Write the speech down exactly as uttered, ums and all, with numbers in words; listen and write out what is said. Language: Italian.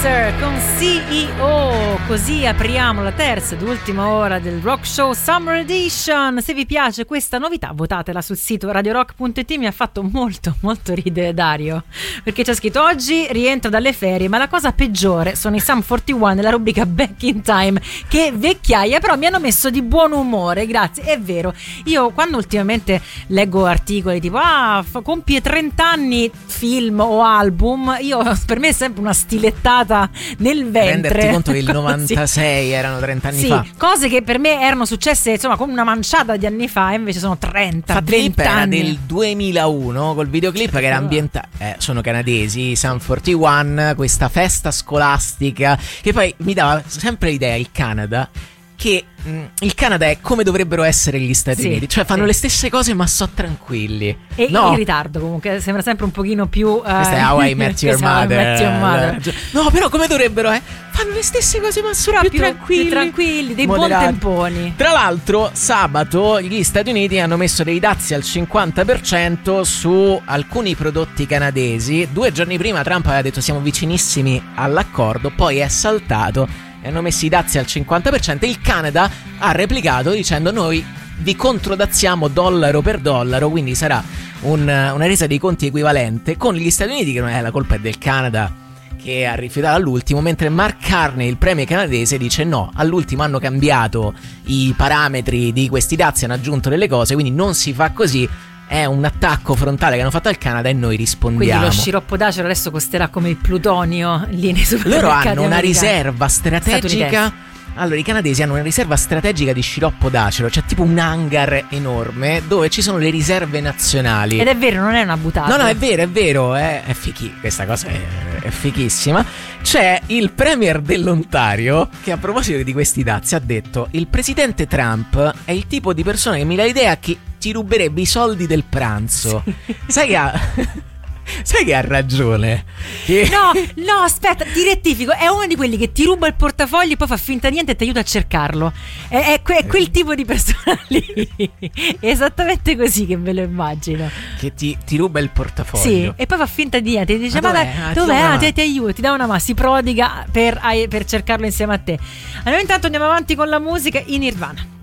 Webster con C E O. Così apriamo la terza ed ultima ora del Rock Show Summer Edition. Se vi piace questa novità, votatela sul sito radio rock punto it. Mi ha fatto molto molto ridere Dario, perché c'è scritto: oggi rientro dalle ferie, ma la cosa peggiore sono i Sum quarantuno nella rubrica Back in Time, che vecchiaia, però mi hanno messo di buon umore, grazie. È vero, io quando ultimamente leggo articoli tipo ah compie trenta anni film o album, io per me è sempre una stilettata nel ventre. Renderti conto che il novantasei erano trenta anni sì, fa. Cose che per me erano successe insomma con una manciata di anni fa, e invece sono trenta, venti era anni. del duemilauno col videoclip che era ambientato, eh, sono canadesi, Sum quarantuno, questa festa scolastica che poi mi dava sempre l'idea, il Canada, che mh, il Canada è come dovrebbero essere gli Stati sì, Uniti, cioè fanno sì. le stesse cose ma so tranquilli. E no. in ritardo comunque, sembra sempre un pochino più uh, Questa è How I Met Your Mother. Met Your Mother. No, però come dovrebbero, eh? Fanno le stesse cose ma sono più, più tranquilli, più tranquilli, dei buon moderati. temponi. Tra l'altro sabato gli Stati Uniti hanno messo dei dazi al cinquanta per cento su alcuni prodotti canadesi. Due giorni prima Trump aveva detto siamo vicinissimi all'accordo, poi è saltato e hanno messo i dazi al cinquanta per cento e il Canada ha replicato dicendo noi vi controdaziamo dollaro per dollaro, quindi sarà un, una resa dei conti equivalente con gli Stati Uniti, che non è la colpa è del Canada che ha rifiutato all'ultimo, mentre Mark Carney, il premier canadese, dice no, all'ultimo hanno cambiato i parametri di questi dazi, hanno aggiunto delle cose, quindi non si fa così. È un attacco frontale che hanno fatto al Canada e noi rispondiamo. Quindi lo sciroppo d'acero adesso costerà come il plutonio lì nei supermercati. Loro hanno una americani. riserva strategica. Allora, i canadesi hanno una riserva strategica di sciroppo d'acero, cioè tipo un hangar enorme dove ci sono le riserve nazionali. Ed è vero, non è una buttata. No, no, è vero, è vero, è, è fichi, questa cosa è, è fichissima. C'è il premier dell'Ontario che a proposito di questi dazi ha detto: il presidente Trump è il tipo di persona che mi dà l'idea che ti ruberebbe i soldi del pranzo. Sì. Sai che ha... Sai che ha ragione? Che... No, no, aspetta, ti rettifico. È uno di quelli che ti ruba il portafoglio e poi fa finta di niente e ti aiuta a cercarlo. È, è, que- è quel tipo di persona lì. È esattamente così che me lo immagino. Che ti, ti ruba il portafoglio. Sì, e poi fa finta di niente. Ti dice: ma, ma dov'è? dov'è? Ah, dov'è? Ti, ah, ti, ti aiuto, ti dà una mano. Si prodiga per, per cercarlo insieme a te. Allora, intanto andiamo avanti con la musica in Nirvana.